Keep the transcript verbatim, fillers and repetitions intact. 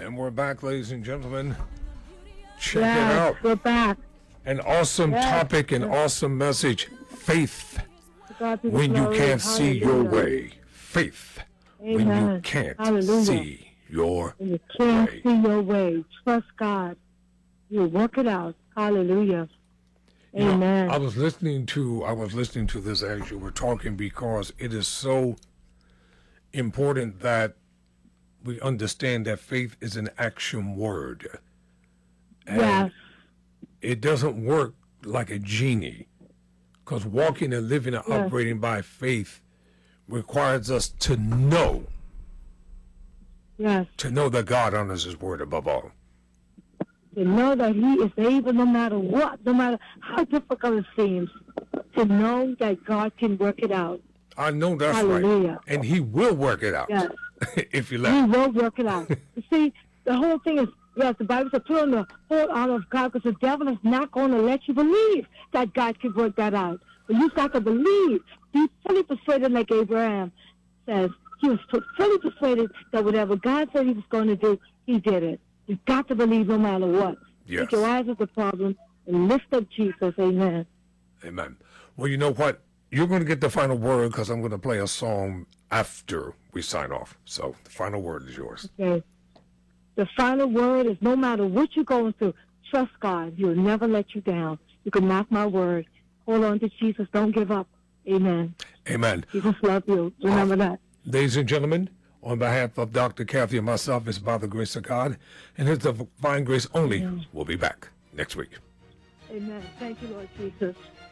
And we're back, ladies and gentlemen. Check yes, it out. We're back. An awesome yes. topic, an yes. awesome message. Faith. When you can't see Hallelujah. your way. Faith. Amen. When you can't Hallelujah. see your when you can't way. see your way. Trust God. You'll work it out. Hallelujah. You Amen. know, I was listening to I was listening to this as you were talking because it is so important that we understand that faith is an action word. And yes. it doesn't work like a genie, because walking and living and yes. operating by faith requires us to know. Yes. To know that God honors His word above all. To know that He is able, no matter what, no matter how difficult it seems, to know that God can work it out. I know that's Hallelujah. right. And He will work it out. Yes. If you let He Him. will work it out. You see, the whole thing is, yes, the Bible says, put on the whole armor of God, because the devil is not going to let you believe that God can work that out. But you've got to believe. Be fully persuaded, like Abraham says. He was fully persuaded that whatever God said He was going to do, He did it. You've got to believe no matter what. Yes. Take your eyes off the problem and lift up Jesus. Amen. Amen. Well, you know what? You're going to get the final word, because I'm going to play a song after we sign off. So the final word is yours. Okay. The final word is, no matter what you're going through, trust God. He'll never let you down. You can mark my word. Hold on to Jesus. Don't give up. Amen. Amen. Jesus loves you. Remember uh, that. Ladies and gentlemen, on behalf of Doctor Kathy and myself, it's by the grace of God and His divine grace only. Amen. We'll be back next week. Amen. Thank you, Lord Jesus.